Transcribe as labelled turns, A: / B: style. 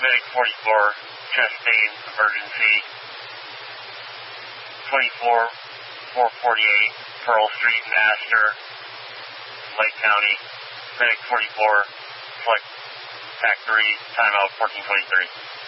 A: Medic 44, chest pain, emergency. 24-448, Pearl Street in Astor, Lake County. Medic 44, select TAC 3, timeout 1423.